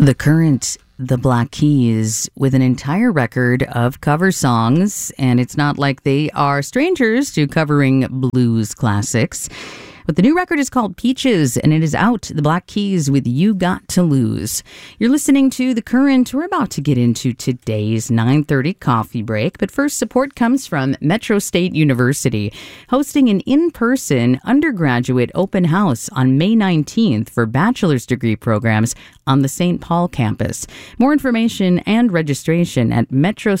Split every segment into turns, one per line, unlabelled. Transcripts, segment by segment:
The Current, the Black Keys, with an entire record of cover songs, and it's not like they are strangers to covering blues classics. But the new record is called Peaches, and it is out. The Black Keys with You Got to Lose. You're listening to The Current. We're about to get into today's 9:30 coffee break. But first, support comes from Metro State University, hosting an in-person undergraduate open house on May 19th for bachelor's degree programs on the St. Paul campus. More information and registration at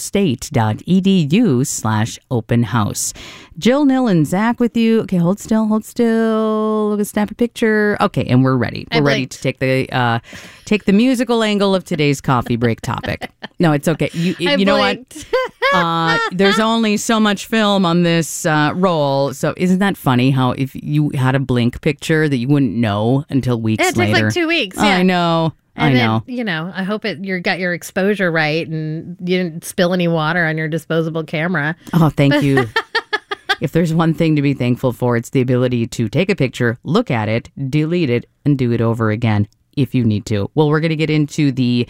metrostate.edu/open house. Jill, Nil, and Zach with you. Okay, hold still. Look at snap a picture. Okay, and we're ready. We're ready to take the musical angle of today's coffee break topic. No, it's okay. You know what? There's only so much film on this roll. So isn't that funny how if you had a blink picture that you wouldn't know until weeks later?
It takes like 2 weeks. Yeah.
I know.
And then, I hope you got your exposure right and you didn't spill any water on your disposable camera.
Oh, thank you. If there's one thing to be thankful for, it's the ability to take a picture, look at it, delete it, and do it over again if you need to. Well, we're going to get into the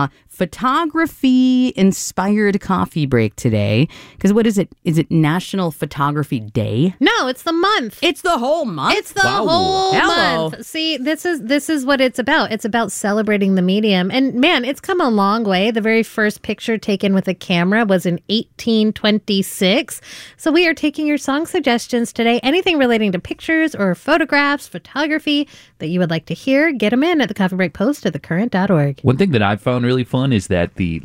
photography-inspired coffee break today. Because what is it? Is it National Photography Day?
No, it's the month.
It's the whole month?
It's the whole month. See, this is what it's about. It's about celebrating the medium. And man, it's come a long way. The very first picture taken with a camera was in 1826. So we are taking your song suggestions today. Anything relating to pictures or photographs, photography that you would like to hear, get them in at the Coffee Break Post at thecurrent.org.
One thing that I've found really fun is that the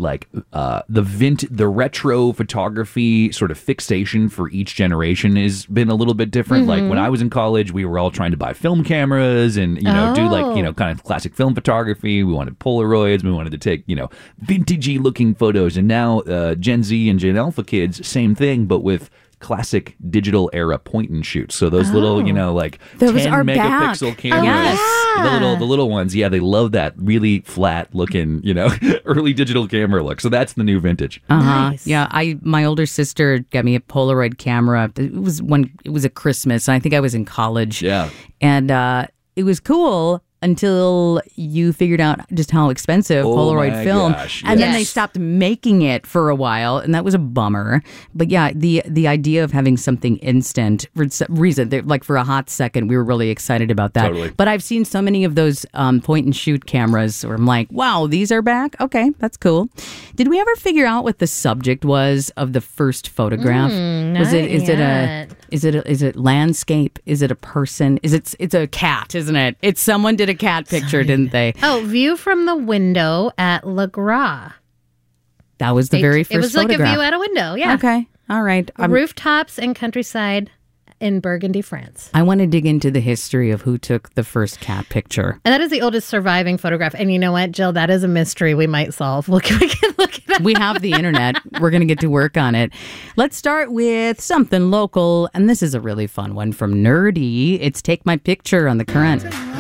retro photography sort of fixation for each generation has been a little bit different. Like when I was in college, we were all trying to buy film cameras and do kind of classic film photography. We wanted Polaroids. We wanted to take vintagey looking photos. And now Gen Z and Gen Alpha kids, same thing, but with classic digital era point and shoot. So those little,
those
10
are
megapixel
back.
cameras.
Yes.
The little ones. Yeah, they love that really flat looking, early digital camera look. So that's the new vintage.
Nice.
Yeah, my older sister got me a Polaroid camera. It was a Christmas. I think I was in college.
Yeah.
And it was cool until you figured out just how expensive Polaroid film.
Gosh,
and then they stopped making it for a while, and that was a bummer. But yeah, the idea of having something instant for some reason, like for a hot second, we were really excited about that.
Totally.
But I've seen so many of those point and shoot cameras where I'm like, wow, these are back? Okay, that's cool. Did we ever figure out what the subject was of the first photograph? Is it landscape? Is it a person? It's a cat, isn't it? It's someone did a cat picture, didn't they?
Oh, view from the window at Le Gras.
That was the very first
It was
photograph.
like a view out a window, yeah.
Okay, all right.
Rooftops and countryside in Burgundy, France.
I want to dig into the history of who took the first cat picture.
And that is the oldest surviving photograph. And you know what, Jill? That is a mystery we might solve. We can look it up.
We have the internet. We're going to get to work on it. Let's start with something local. And this is a really fun one from Nerdy. It's Take My Picture on The Current.